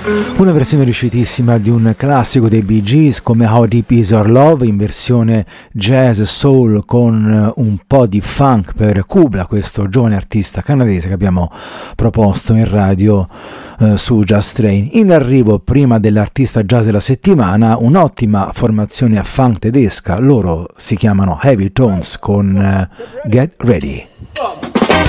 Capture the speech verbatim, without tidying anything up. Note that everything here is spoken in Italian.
Una versione riuscitissima di un classico dei Bee Gees come How Deep Is Our Love in versione jazz soul con un po' di funk per Kubla, questo giovane artista canadese che abbiamo proposto in radio eh, su Jazz Train. In arrivo, prima dell'artista jazz della settimana, un'ottima formazione a funk tedesca, loro si chiamano Heavy Tones con eh, Get Ready.